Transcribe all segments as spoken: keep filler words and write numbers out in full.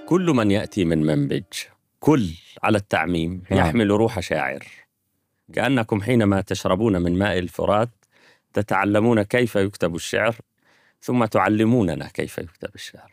كل من يأتي من منبج، كل على التعميم، يحمل روح شاعر، كأنكم حينما تشربون من ماء الفرات تتعلمون كيف يكتب الشعر ثم تعلموننا كيف يكتب الشعر.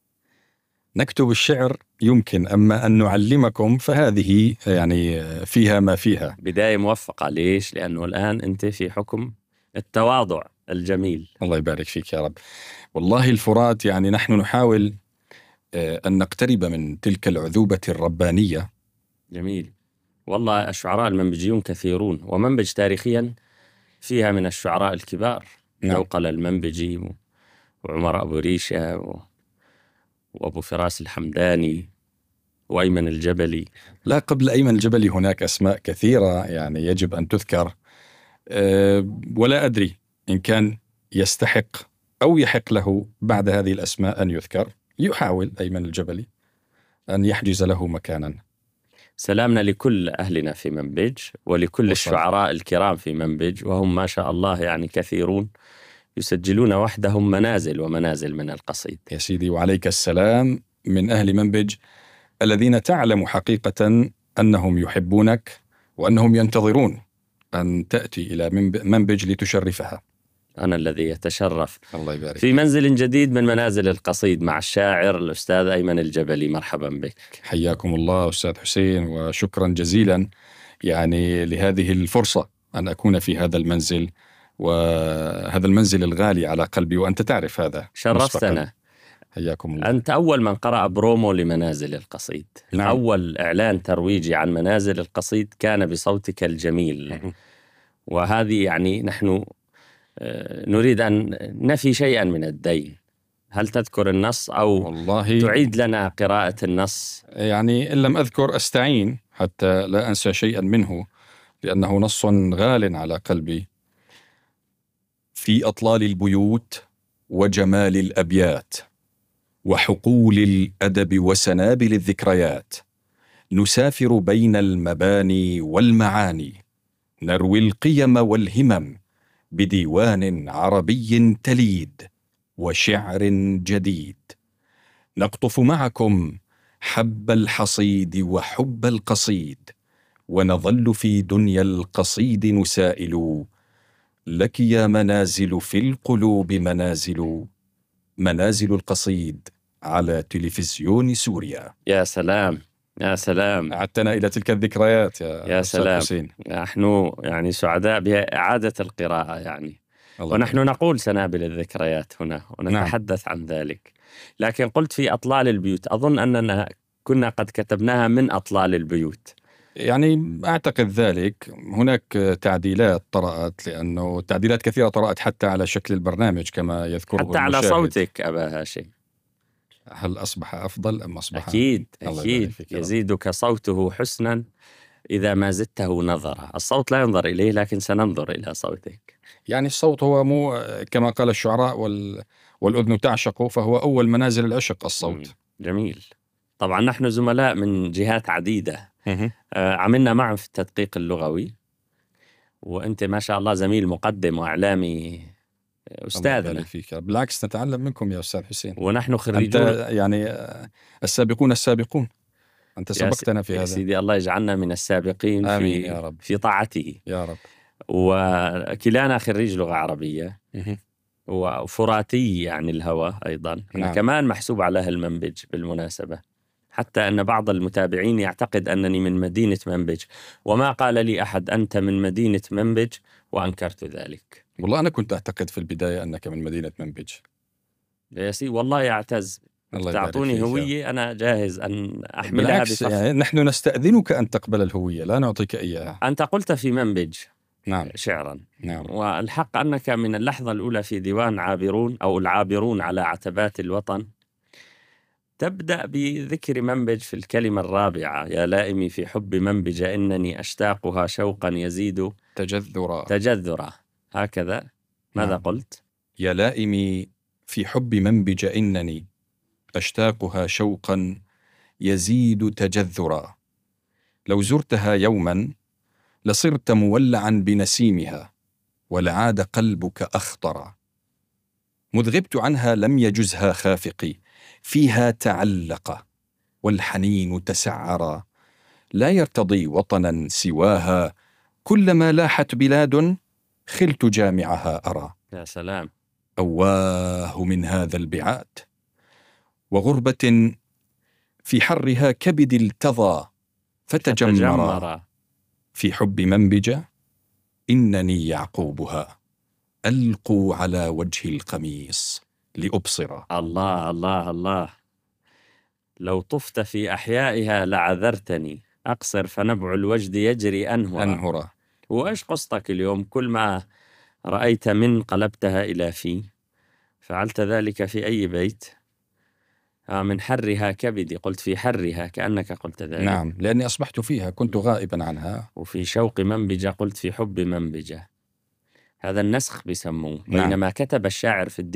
نكتب الشعر يمكن، أما أن نعلمكم فهذه يعني فيها ما فيها. بداية موفقة. ليش؟ لأنه الآن أنت في حكم التواضع الجميل. الله يبارك فيك يا رب. والله الفرات يعني نحن نحاول أن نقترب من تلك العذوبة الربانية. جميل. والله الشعراء المنبجيون كثيرون، ومنبج تاريخيا فيها من الشعراء الكبار. نعم. جوقل المنبجي وعمر أبو ريشة و... وأبو فراس الحمداني وأيمن الجبلي. لا، قبل أيمن الجبلي هناك أسماء كثيرة يعني يجب أن تذكر، أه ولا أدري إن كان يستحق أو يحق له بعد هذه الأسماء أن يذكر. يحاول أيمن الجبلي أن يحجز له مكانا. سلامنا لكل أهلنا في منبج ولكل وصل. الشعراء الكرام في منبج، وهم ما شاء الله يعني كثيرون، يسجلون وحدهم منازل ومنازل من القصيد. يا سيدي وعليك السلام من أهل منبج الذين تعلم حقيقة أنهم يحبونك وأنهم ينتظرون أن تأتي إلى منبج لتشرفها. أنا الذي يتشرف. الله يبارك في منزل جديد من منازل القصيد مع الشاعر الأستاذ أيمن الجبلي. مرحبا بك. حياكم الله أستاذ حسين، وشكرا جزيلا يعني لهذه الفرصة أن أكون في هذا المنزل، وهذا المنزل الغالي على قلبي وأنت تعرف هذا. شرفتنا. حياكم الله. أنت أول من قرأ برومو لمنازل القصيد. نعم. أول إعلان ترويجي عن منازل القصيد كان بصوتك الجميل. وهذه يعني نحن نريد أن نفي شيئا من الدين. هل تذكر النص أو والله تعيد لنا قراءة النص؟ يعني إن لم أذكر أستعين حتى لا أنسى شيئا منه، لأنه نص غال على قلبي. في أطلال البيوت وجمال الأبيات وحقول الأدب وسنابل الذكريات، نسافر بين المباني والمعاني، نروي القيم والهمم بديوان عربي تليد وشعر جديد، نقطف معكم حب الحصيد وحب القصيد، ونظل في دنيا القصيد نسائل، لك يا منازل في القلوب منازل، منازل القصيد على تلفزيون سوريا. يا سلام يا سلام، أعدتنا إلى تلك الذكريات يا, يا سلام. حسين. نحن يعني سعداء بإعادة القراءة يعني، ونحن الله. نقول سنابل الذكريات هنا ونتحدث نعم. عن ذلك. لكن قلت في أطلال البيوت، أظن أننا كنا قد كتبناها من أطلال البيوت. يعني أعتقد ذلك. هناك تعديلات طرأت، لأنه تعديلات كثيرة طرأت حتى على شكل البرنامج كما يذكره حتى على المشاهد. صوتك أبا هاشم. هل أصبح أفضل أم أصبح؟ أكيد أكيد يزيدك صوته حسنا إذا ما زدته نظرة. الصوت لا ينظر إليه، لكن سننظر إلى صوتك. يعني الصوت هو مو كما قال الشعراء وال... والأذن تعشق، فهو أول منازل العشق الصوت. جميل. طبعا نحن زملاء من جهات عديدة. آه عملنا معا في التدقيق اللغوي، وأنت ما شاء الله زميل مقدم وإعلامي أستاذنا. فيك. بالعكس نتعلم منكم يا أستاذ حسين، ونحن خريجون. أنت يعني السابقون السابقون، أنت سبقتنا في يا هذا. سيدي الله يجعلنا من السابقين آمين في يا رب. في طاعته يا رب. وكلانا خريج لغة عربية وفراتي يعني الهوى أيضا. أنا نعم. كمان محسوب على هالمنبج بالمناسبة، حتى أن بعض المتابعين يعتقد أنني من مدينة منبج، وما قال لي أحد أنت من مدينة منبج وأنكرت ذلك. والله أنا كنت أعتقد في البداية أنك من مدينة منبج. يا سي والله يعتز. تعطوني هوية أنا جاهز أن أحملها. بالعكس يعني نحن نستأذنك أن تقبل الهوية، لا نعطيك إياها. أنت قلت في منبج نعم. شعرا. نعم. والحق أنك من اللحظة الأولى في ديوان عابرون أو العابرون على عتبات الوطن تبدأ بذكر منبج في الكلمة الرابعة: يا لائمي في حب منبج إنني أشتاقها شوقا يزيد تجذرا تجذرا. هكذا. ماذا نعم. قلت؟ يا لائمي في حب منبج إنني أشتاقها شوقا يزيد تجذرا، لو زرتها يوما لصرت مولعا بنسيمها ولعاد قلبك أخطرا، مذ غبت عنها لم يجزها خافقي فيها تعلق والحنين تسعرا، لا يرتضي وطنا سواها، كلما لاحت بلاد خلت جامعها أرى. يا سلام. أواه من هذا البعاد، وغربة في حرها كبد التضى، فتجمرا فتجمر. في حب منبجة، إنني يعقوبها، ألقوا على وجه القميص لأبصر. الله الله الله. لو طفت في أحيائها لعذرتني، أقصر فنبع الوجد يجري أنهرا. أنهرا. وإيش قصتك اليوم؟ كل ما رأيت من قلبتها إلى في، فعلت ذلك في أي بيت؟ آه من حرها كبدي، قلت في حرها كأنك قلت ذلك. نعم، لأني أصبحت فيها، كنت غائبا عنها. وفي شوق منبجة قلت في حب منبجة. هذا النسخ بيسموه. نعم. بينما كتب الشاعر في